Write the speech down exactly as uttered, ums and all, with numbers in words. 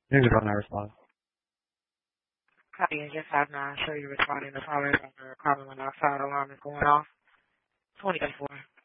You're just on that response. Copy and just have nine. Show you responding to callers after a calling when our fire alarm is going off. twenty-four.